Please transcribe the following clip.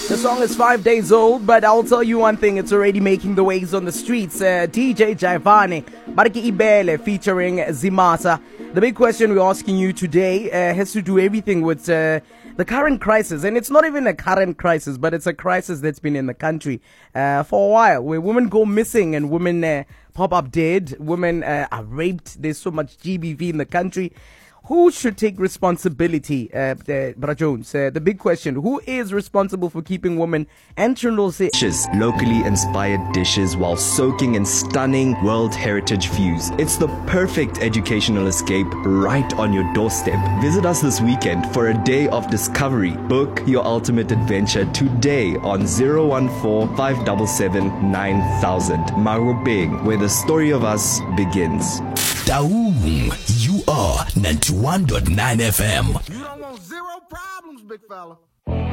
The song is 5 days old, but I'll tell you one thing, it's already making the waves on the streets. DJ Jaivane, Bariki Ibele featuring Zimasa. The big question we're asking you today has to do everything with the current crisis. And it's not even a current crisis, but it's a crisis that's been in the country for a while, where women go missing and women pop up dead. Women are raped. There's so much GBV in the country. Who should take responsibility, Bra Jones? The big question, who is responsible for keeping women and children safe? Dishes, locally inspired dishes while soaking in stunning World Heritage views. It's the perfect educational escape right on your doorstep. Visit us this weekend for a day of discovery. Book your ultimate adventure today on 014-577-9000. Marobeng, where the story of us begins. Taung, you are 91.9 FM. You don't want zero problems, big fella.